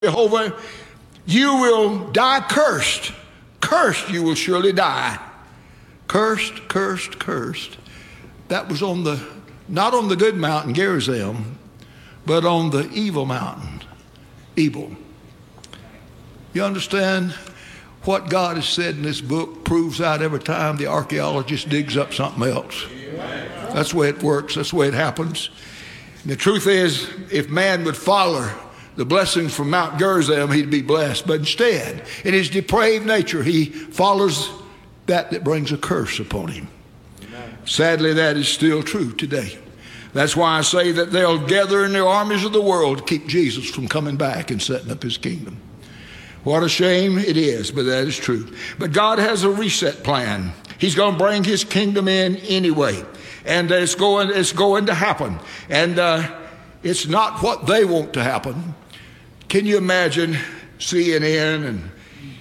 Jehovah, you will die cursed. Cursed you will surely die. Cursed, cursed, cursed. That was not on the good mountain, Gerizim, but on the evil mountain, evil. You understand? What God has said in this book proves out every time the archaeologist digs up something else. That's the way it works. That's the way it happens. And the truth is, if man would follow the blessings from Mount Gerizim, he'd be blessed. But instead, in his depraved nature, he follows that brings a curse upon him. Sadly, that is still true today. That's why I say that they'll gather in their armies of the world to keep Jesus from coming back and setting up his kingdom. What a shame it is, but that is true. But God has a reset plan. He's going to bring his kingdom in anyway. And it's going to happen. And it's not what they want to happen. Can you imagine CNN and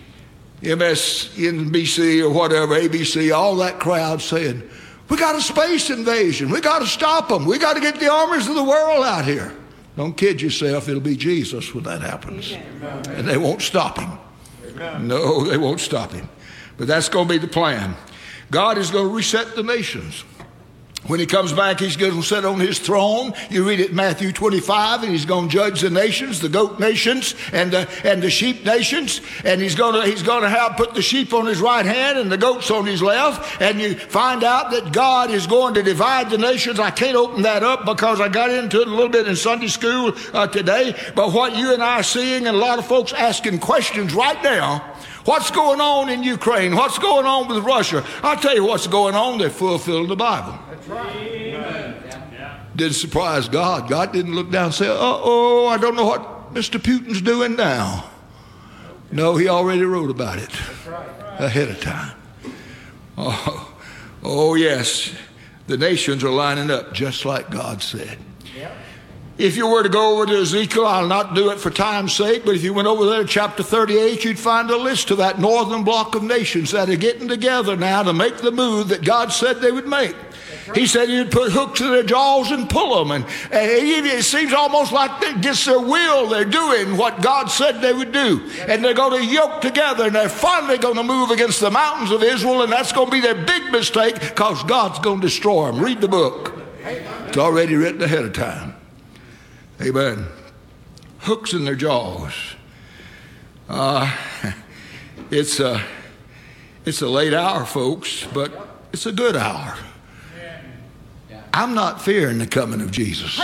MSNBC or whatever, ABC, all that crowd saying, we got a space invasion. We got to stop them. We got to get the armies of the world out here. Don't kid yourself. It'll be Jesus when that happens. And they won't stop him. No, they won't stop him. But that's going to be the plan. God is going to reset the nations. When he comes back, he's going to sit on his throne. You read it in Matthew 25, and he's going to judge the nations, the goat nations and the sheep nations. And he's going to put the sheep on his right hand and the goats on his left. And you find out that God is going to divide the nations. I can't open that up because I got into it a little bit in Sunday school today. But what you and I are seeing, and a lot of folks asking questions right now, what's going on in Ukraine? What's going on with Russia? I'll tell you what's going on. They're fulfilling the Bible. That's right. Didn't surprise God. God didn't look down and say, I don't know what Mr. Putin's doing now. No, he already wrote about it ahead of time. Oh, yes. The nations are lining up just like God said. If you were to go over to Ezekiel, I'll not do it for time's sake, but if you went over there to chapter 38, you'd find a list of that northern block of nations that are getting together now to make the move that God said they would make. He said he'd put hooks in their jaws and pull them. And it seems almost like against their will they're doing what God said they would do. And they're going to yoke together, and they're finally going to move against the mountains of Israel, and that's going to be their big mistake because God's going to destroy them. Read the book. It's already written ahead of time. Amen. Hooks in their jaws. It's a late hour, folks, but it's a good hour. I'm not fearing the coming of Jesus.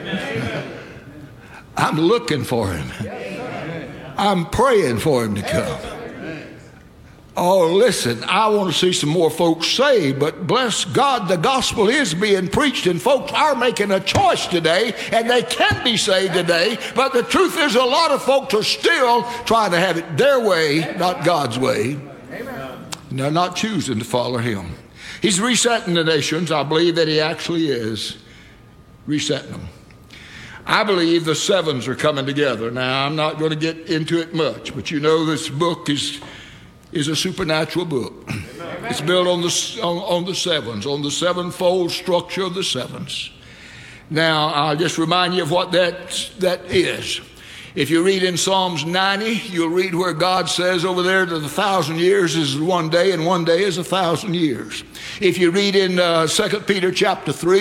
I'm looking for him. I'm praying for him to come. Oh, listen, I want to see some more folks saved, but bless God, the gospel is being preached, and folks are making a choice today, and they can be saved today. But the truth is, a lot of folks are still trying to have it their way, not God's way. And they're not choosing to follow him. He's resetting the nations. I believe that he actually is resetting them. I believe the sevens are coming together. Now, I'm not going to get into it much, but you know this book is a supernatural book. Amen. It's built on the sevens, on the sevenfold structure of the sevens. Now, I'll just remind you of what that is. If you read in Psalms 90, you'll read where God says over there that 1,000 years is one day, and one day is 1,000 years. If you read in 2 Peter chapter 3,